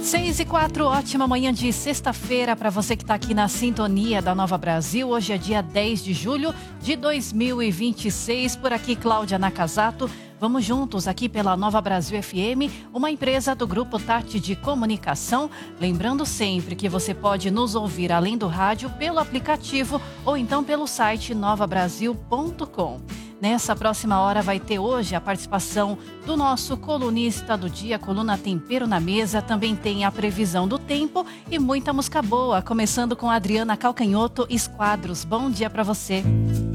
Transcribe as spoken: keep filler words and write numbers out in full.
Seis e quatro, ótima manhã de sexta-feira para você que está aqui na sintonia da Nova Brasil. Hoje é dia dez de julho de dois mil e vinte e seis. Por aqui, Cláudia Nakazato. Vamos juntos aqui pela Nova Brasil F M, uma empresa do Grupo Tati de Comunicação. Lembrando sempre que você pode nos ouvir além do rádio pelo aplicativo ou então pelo site nova brasil ponto com. Nessa próxima hora vai ter hoje a participação do nosso colunista do dia, coluna Tempero na Mesa. Também tem a previsão do tempo e muita música boa, começando com a Adriana Calcanhoto, Esquadros. Bom dia para você.